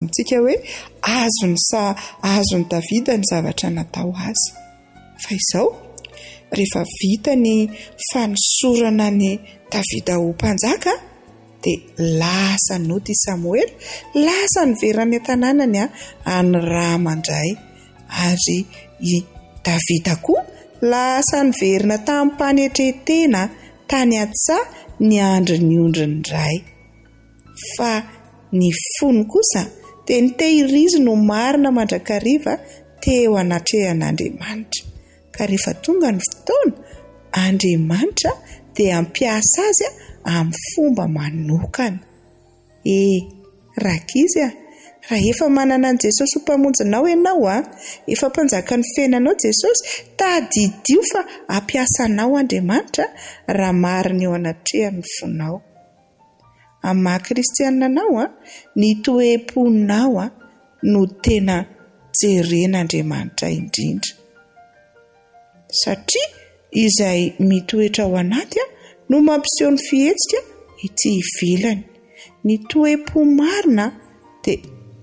amintsika hoe azony Davida ny zavatra natao azy. Fa izao rehefa vita ny fanosorana ny Davida ho mpanjaka dia lasa nody Samuel, lasa niverana an-tanànany any Rama-ndray, ary i Davida koa lasa niverina tamin'ny mpanetretena tany an-tsaha ny andry ny ondrindray. Fa ny fony kosa dia ny tehiriziny no marina mandrakariva teo anatrehan'Andriamanitra. Ka rehefa tonga ny fotoana, Andriamanitra dia ampiasa azy amin'ny fomba manokana. Rakizy raha efa manana an Jesosy ho mpamonjinao ianao, efa mpanjaka ny fiainanao Jesosy, tadidio fa ampiasanao Andriamanitra raha marina eo anatrehan'ny fonao. Amin'ny maha-kristianina anao, ny toe-ponao no tena jeren'Andriamanitra indrindra. Satria izay mitoetra ao anaty no mampiseho ny fihetsika ety ivelany. Ny toe-po marina dia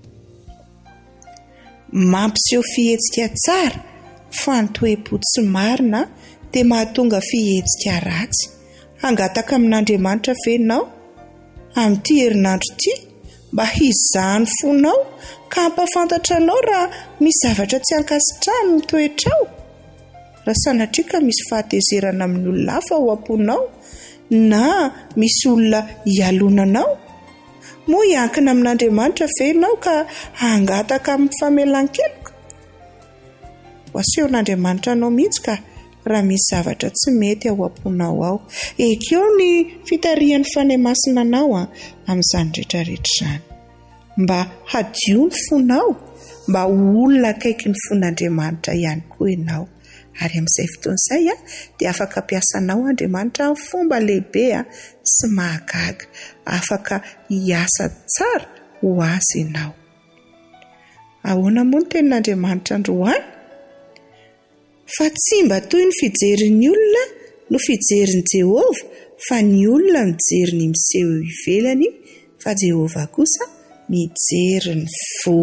mampiseho fihetsika tsara, fa ny toe-po tsy marina dia mahatonga fihetsika ratsy. Hangataka amin'Andriamanitra venao amin'ity herinandro ity, mba hizahany fonao ka hampafantatra anao raha misy zavatra tsy hankasitrahany ny toetrao. Raha sanatria ka misy fahatezerana amin'ny olona hafa ao am-ponao, na misy olona hialonanao, moa hiankina amin'Andriamanitra venao ka hangataka amin'ny famelan-keloka. Ho asehon'Andriamanitra anao mihitsy ka raha misy zavatra tsy mety ao am-ponao ao. Ekeo ny fitarihan'ny fanahy masina anao amin'izany rehetrarehetra izany, mba hadio ny fonao, mba olona akaiky ny fon'Andriamanitra ihany koa ianao. Ary amin'izay fotoana izay dia afaka ampiasanao Andriamanitra amin'ny fomba lehibe sy mahagaga, afaka hiasa tsara ho azy ianao. Ahoana moa ny tenin'Andriamanitra androany? Fa tsy mba toy ny fijerin'ny olona no fijerin'i Jehovah, fa ny olona mijery ny miseho eo ivelany, fa Jehovah kosa mijery ny fo.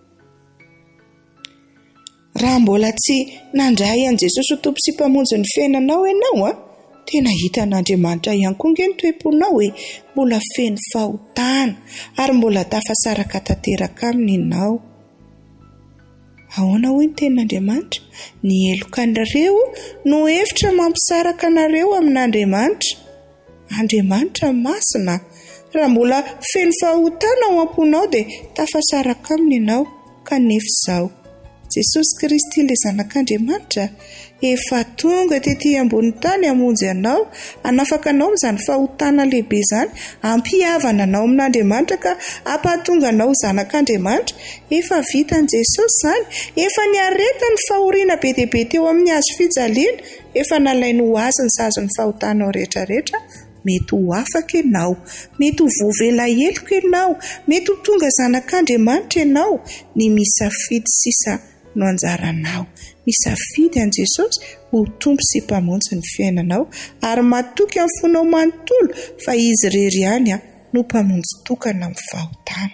Raha mbola tsy nandray an Jesosy ho tompo sy mpamonjy ny fiainanao ianao, tena hitan'Andriamanitra ihany koa nge ny toe-ponao hoe mbola feno fahotana ary mbola tafasaraka tanteraka aminy ianao. Ahoana hoy ny tenin'Andriamanitra? Ny elokan'ireo no hevitra mampisaraka anareo amin'Andriamanitra. Andriamanitra masina, raha mbola feno fahotana ao am-ponao dia tafasaraka aminy ianao. Kanefa izao Jesosy Kristy ilay zanak'Andriamanitra efa tonga tetỳ ambony tany hamonjy anao, hanafaka anao amin'izany fahotana lehibe izany, hampihavana anao amin'Andriamanitra ka hampahatonga anao zanak'Andriamanitra. Efa vitan'i Jesosy izany, efa niareta ny fahoriana be dia be teo amin'ny hazo fijaliana, efa nalainy ho azy ny sazon'ny fahotanao rehetrarehetra. Mety ho afaka ianao, mety ho voavela heloka ianao, mety ho tonga zanak'Andriamanitra ianao. Ny misafidy sisa no anjaranao. Misafidy an Jesosy ho tompo sy mpamonjy ny fiainanao, ary matoky amin'ny fonao manontolo fa izy irery ihany no mpamonjy tokana amin'ny fahotana.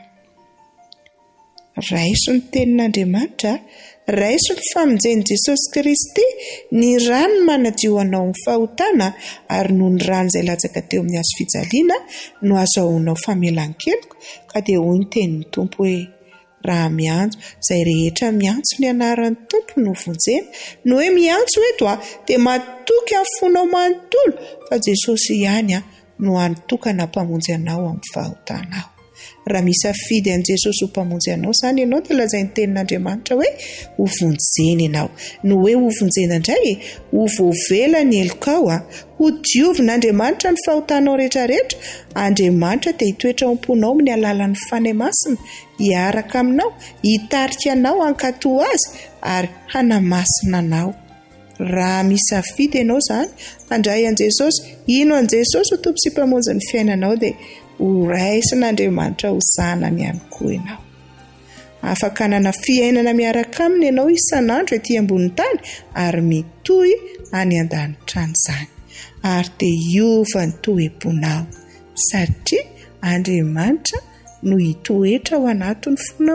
Raiso ny tenin'Andriamanitra, raiso ny famonjen'i Jesosy Kristy, ny rano manadio anao amin'ny fahotana, ary noho ny rano izay latsaka teo amin'ny hazo fijaliana no azahoanao famelan-keloka. Ka dia hoy ny tenin'ny Tompo hoe raha miantso, izay rehetra miantso ny anaran'ny Tompo no vonjena. No hoe miantso eto dia matoky amin'ny fonao manontolo, fa Jesosy ihany no anotokana mpamonjy anao amin'ny fahotanao. Raha misafidy an Jesosy ho mpamonjy anao izany ianao, dia lazainy tenin'Andriamanitra hoe ho vonjena ianao. No hoe ho vonjena indray, ho voavela ny elokao, ho diovin'Andriamanitra ny fahotanao rehetrarehetra. Andriamanitra dia hitoetra ao am-ponao amin'ny alalan'ny fanahy masina, hiaraka aminao, hitarika anao hankatoa azy ary hanamasina anao. Raha misafidy ianao izany handray an Jesosy, ino an Jesosy ho tompo sy mpamonjy ny fiainanao, dia ho raisin'Andriamanitra ho zanany ihany koa ianao. Afaka hanana fiainana miaraka aminy ianao isan'andro etỳ ambony tany, ary mitohy any an-danitra izany. Ary dia hiova ny toe-ponao, satria Andriamanitra no hitoetra ao anatin'ny fonao.